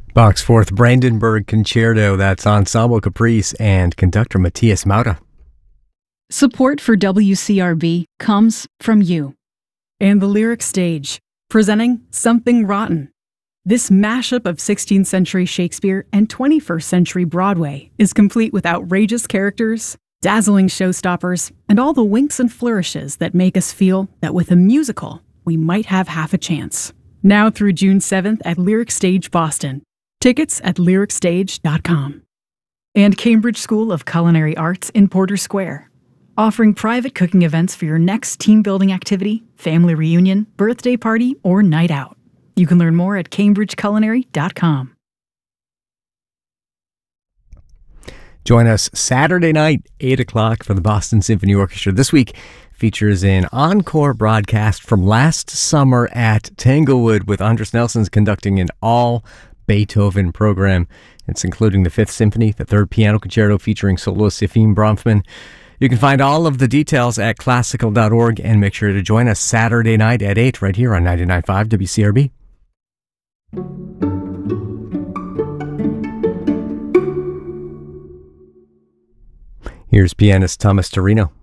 Bach's Fourth Brandenburg Concerto, that's Ensemble Caprice and conductor Matthias Maurer. Support for WCRB comes from you. And the Lyric Stage, presenting Something Rotten. This mashup of 16th century Shakespeare and 21st century Broadway is complete with outrageous characters, dazzling showstoppers, and all the winks and flourishes that make us feel that with a musical, we might have half a chance. Now through June 7th at Lyric Stage Boston. Tickets at lyricstage.com. And Cambridge School of Culinary Arts in Porter Square, offering private cooking events for your next team-building activity, family reunion, birthday party, or night out. You can learn more at cambridgeculinary.com. Join us Saturday night, 8 o'clock, for the Boston Symphony Orchestra. This week features an encore broadcast from last summer at Tanglewood with Andres Nelson's conducting an all-Beethoven program. It's including the Fifth Symphony, the Third Piano Concerto featuring soloist Efim Bronfman. You can find all of the details at classical.org and make sure to join us Saturday night at 8 right here on 99.5 WCRB. Here's pianist Thomas Torino.